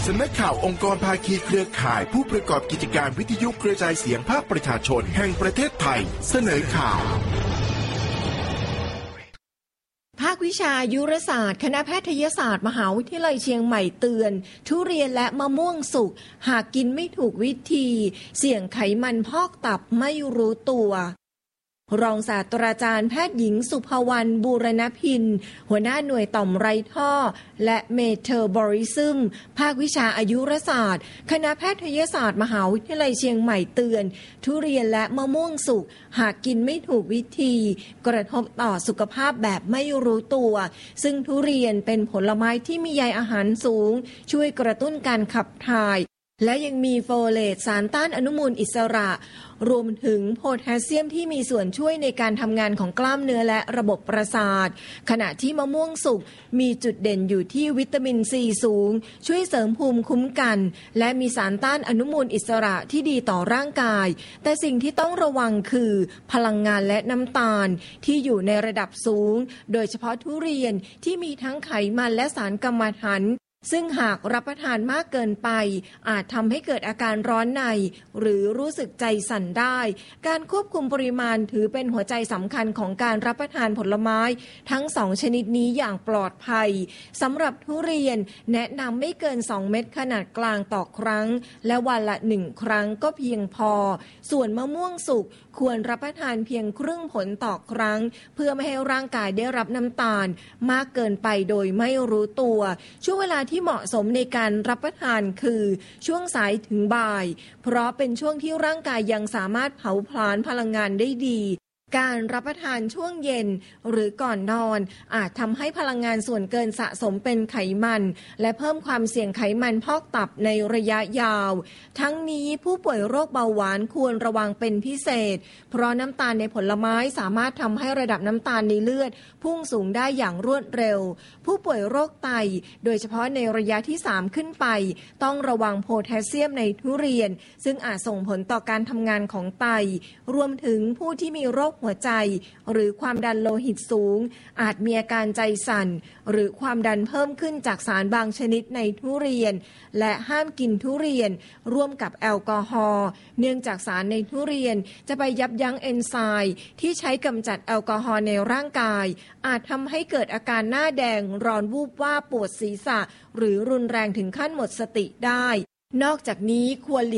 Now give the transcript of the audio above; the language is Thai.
สำนักข่าวองค์กรภาคีเครือข่ายผู้ประกอบกิจการวิทยุกระจายเสียงภาคประชาชนแห่งประเทศไทยเสนอข่าวภาควิชายุรศาสตร์คณะแพทยศาสตร์มหาวิทยาลัยเชียงใหม่เตือนทุเรียนและมะม่วงสุกหากกินไม่ถูกวิธีเสี่ยงไขมันพอกตับไม่รู้ตัวรองศาสตราจารย์แพทย์หญิงสุภวรรณบูรณพินหัวหน้าหน่วยต่อมไรท่อและเมเทอร์บอริซึมภาควิชาอายุรศาสตร์คณะแพทยศาสตร์มหาวิทยาลัยเชียงใหม่เตือนทุเรียนและมะม่วงสุกหากกินไม่ถูกวิธีกระทบต่อสุขภาพแบบไม่รู้ตัวซึ่งทุเรียนเป็นผลไม้ที่มีใยอาหารสูงช่วยกระตุ้นการขับถ่ายและยังมีโฟเลตสารต้านอนุมูลอิสระรวมถึงโพแทสเซียมที่มีส่วนช่วยในการทำงานของกล้ามเนื้อและระบบประสาทขณะที่มะม่วงสุกมีจุดเด่นอยู่ที่วิตามินซีสูงช่วยเสริมภูมิคุ้มกันและมีสารต้านอนุมูลอิสระที่ดีต่อร่างกายแต่สิ่งที่ต้องระวังคือพลังงานและน้ำตาลที่อยู่ในระดับสูงโดยเฉพาะทุเรียนที่มีทั้งไขมันและสารกัมมันถันซึ่งหากรับประทานมากเกินไปอาจทำให้เกิดอาการร้อนในหรือรู้สึกใจสั่นได้การควบคุมปริมาณถือเป็นหัวใจสำคัญของการรับประทานผลไม้ทั้ง2ชนิดนี้อย่างปลอดภัยสำหรับทุเรียนแนะนำไม่เกิน2เม็ดขนาดกลางต่อครั้งและวันละ1ครั้งก็เพียงพอส่วนมะม่วงสุกควรรับประทานเพียงครึ่งผลต่อครั้งเพื่อไม่ให้ร่างกายได้รับน้ำตาลมากเกินไปโดยไม่รู้ตัวช่วงเวลาที่เหมาะสมในการรับประทานคือช่วงสายถึงบ่ายเพราะเป็นช่วงที่ร่างกายยังสามารถเผาผลาญพลังงานได้ดีการรับประทานช่วงเย็นหรือก่อนนอนอาจทำให้พลังงานส่วนเกินสะสมเป็นไขมันและเพิ่มความเสี่ยงไขมันพอกตับในระยะยาวทั้งนี้ผู้ป่วยโรคเบาหวานควรระวังเป็นพิเศษเพราะน้ำตาลในผลไม้สามารถทำให้ระดับน้ำตาลในเลือดพุ่งสูงได้อย่างรวดเร็วผู้ป่วยโรคไตโดยเฉพาะในระยะที่3ขึ้นไปต้องระวังโพแทสเซียมในทุเรียนซึ่งอาจส่งผลต่อการทำงานของไตรวมถึงผู้ที่มีโรคหัวใจหรือความดันโลหิตสูงอาจมีอาการใจสั่นหรือความดันเพิ่มขึ้นจากสารบางชนิดในทุเรียนและห้ามกินทุเรียนร่วมกับแอลกอฮอล์เนื่องจากสารในทุเรียนจะไปยับยั้งเอนไซม์ที่ใช้กำจัดแอลกอฮอล์ในร่างกายอาจทำให้เกิดอาการหน้าแดงร้อนวูบวาบปวดศีรษะหรือรุนแรงถึงขั้นหมดสติได้นอกจากนี้ควร